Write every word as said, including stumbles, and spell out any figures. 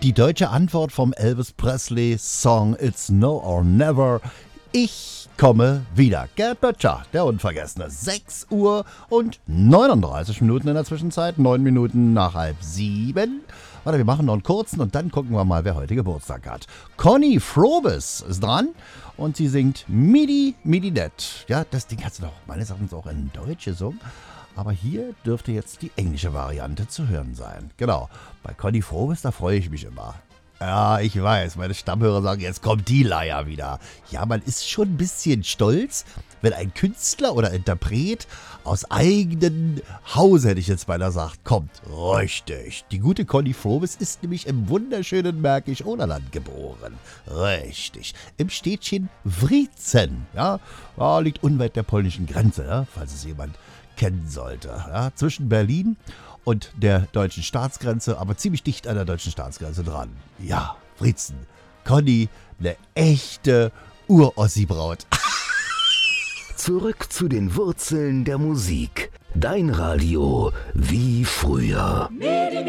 Die deutsche Antwort vom Elvis Presley Song It's Now or Never. Ich komme wieder. Gerd Böttcher, der Unvergessene. sechs Uhr und neununddreißig Minuten in der Zwischenzeit. neun Minuten nach halb sieben. Warte, wir machen noch einen kurzen und dann gucken wir mal, wer heute Geburtstag hat. Conny Frobis ist dran und sie singt Midi Midi Det. Ja, das Ding hat sie doch meines Erachtens auch in Deutsch gesungen. Aber hier dürfte jetzt die englische Variante zu hören sein. Genau, bei Conny Frobis, da freue ich mich immer. Ja, ich weiß, meine Stammhörer sagen, jetzt kommt die Leier wieder. Ja, man ist schon ein bisschen stolz, wenn ein Künstler oder Interpret aus eigenem Hause, hätte ich jetzt beinahe gesagt, kommt. Richtig. Die gute Conny Frobis ist nämlich im wunderschönen Märkisch-Oderland geboren. Richtig. Im Städtchen Wriezen. Ja, ja, liegt unweit der polnischen Grenze, ja, falls es jemand kennen sollte. Ja, zwischen Berlin und der deutschen Staatsgrenze, aber ziemlich dicht an der deutschen Staatsgrenze dran. Ja, Wriezen. Conny, eine echte Ur-Ossi-Braut. Zurück zu den Wurzeln der Musik. Dein Radio wie früher.